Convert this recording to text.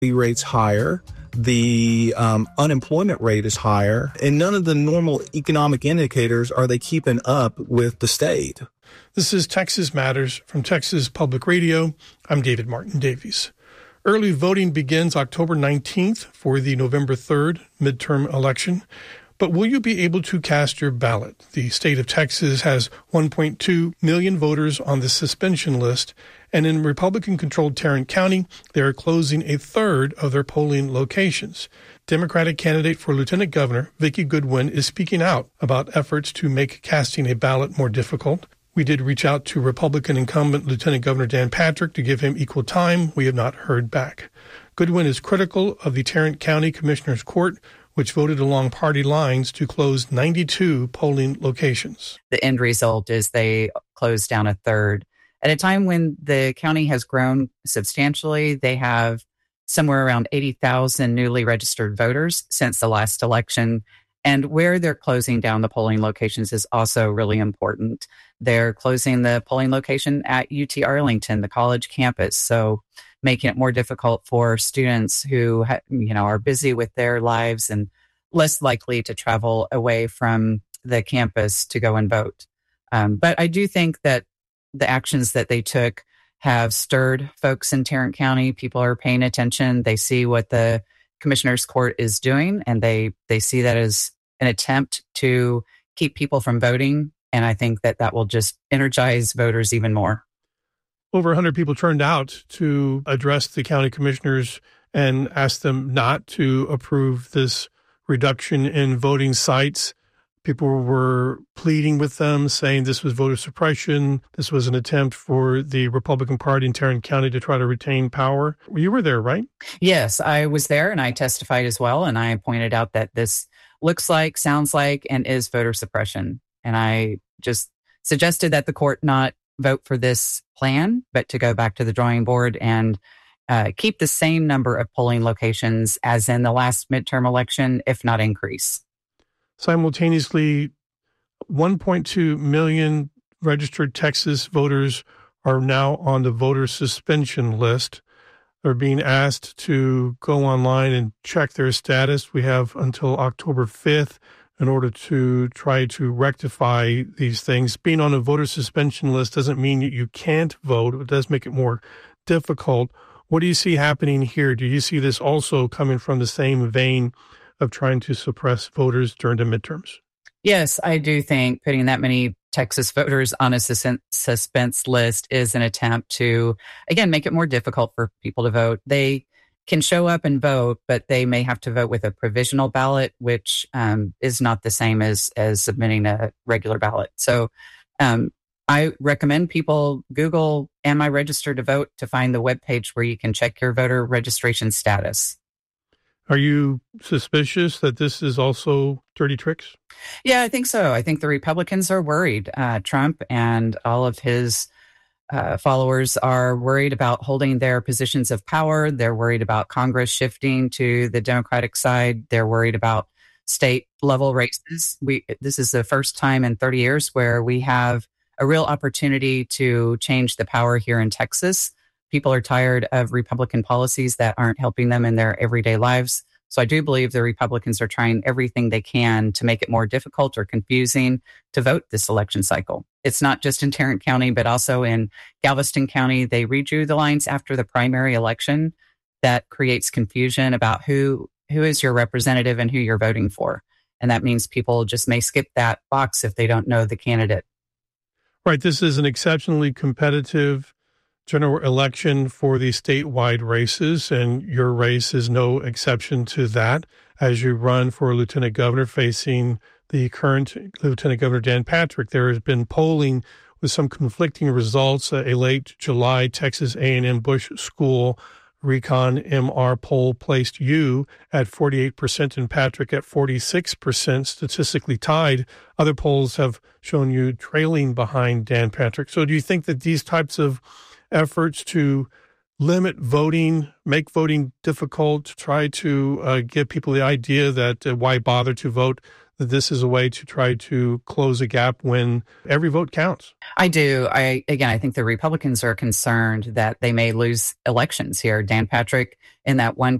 rate's higher, the unemployment rate is higher, and none of the normal economic indicators are they keeping up with the state. This is Texas Matters from Texas Public Radio. I'm David Martin Davies. Early voting begins October 19th for the November 3rd midterm election. But will you be able to cast your ballot? The state of Texas has 1.2 million voters on the suspension list, and in Republican-controlled Tarrant County, they are closing a third of their polling locations. Democratic candidate for lieutenant governor Vicki Goodwin is speaking out about efforts to make casting a ballot more difficult. We did reach out to Republican incumbent Lieutenant Governor Dan Patrick to give him equal time. We have not heard back. Goodwin is critical of the Tarrant County Commissioner's Court, which voted along party lines to close 92 polling locations. The end result is they closed down a third. At a time when the county has grown substantially, they have somewhere around 80,000 newly registered voters since the last election. And where they're closing down the polling locations is also really important. They're closing the polling location at UT Arlington, the college campus. So making it more difficult for students who are busy with their lives and less likely to travel away from the campus to go and vote. But I do think that the actions that they took have stirred folks in Tarrant County. People are paying attention. They see what the Commissioner's Court is doing, and they see that as an attempt to keep people from voting. And I think that will just energize voters even more. Over 100 people turned out to address the county commissioners and ask them not to approve this reduction in voting sites. People were pleading with them, saying this was voter suppression. This was an attempt for the Republican Party in Tarrant County to try to retain power. You were there, right? Yes, I was there and I testified as well. And I pointed out that this looks like, sounds like, and is voter suppression. And I just suggested that the court not vote for this plan, but to go back to the drawing board and keep the same number of polling locations as in the last midterm election, if not increase. Simultaneously, 1.2 million registered Texas voters are now on the voter suspension list. They're being asked to go online and check their status. We have until October 5th in order to try to rectify these things. Being on a voter suspension list doesn't mean you can't vote. It does make it more difficult. What do you see happening here? Do you see this also coming from the same vein of trying to suppress voters during the midterms? Yes, I do think putting that many Texas voters on a suspense list is an attempt to, again, make it more difficult for people to vote. They can show up and vote, but they may have to vote with a provisional ballot, which is not the same as submitting a regular ballot. So I recommend people Google, "Am I registered to vote?" to find the webpage where you can check your voter registration status. Are you suspicious that this is also dirty tricks? Yeah, I think so. I think the Republicans are worried. Trump and all of his followers are worried about holding their positions of power. They're worried about Congress shifting to the Democratic side. They're worried about state level races. This is the first time in 30 years where we have a real opportunity to change the power here in Texas. People are tired of Republican policies that aren't helping them in their everyday lives. So I do believe the Republicans are trying everything they can to make it more difficult or confusing to vote this election cycle. It's not just in Tarrant County, but also in Galveston County. They redrew the lines after the primary election. That creates confusion about who is your representative and who you're voting for. And that means people just may skip that box if they don't know the candidate. Right. This is an exceptionally competitive general election for the statewide races, and your race is no exception to that as you run for lieutenant governor facing the current Lieutenant Governor Dan Patrick. There has been polling with some conflicting results. A late July Texas A&M Bush School Recon MR poll placed you at 48% and Patrick at 46%, statistically tied. Other polls have shown you trailing behind Dan Patrick. So do you think that these types of efforts to limit voting, make voting difficult, try to give people the idea that why bother to vote, that this is a way to try to close a gap when every vote counts? I do. I think the Republicans are concerned that they may lose elections here. Dan Patrick, in that one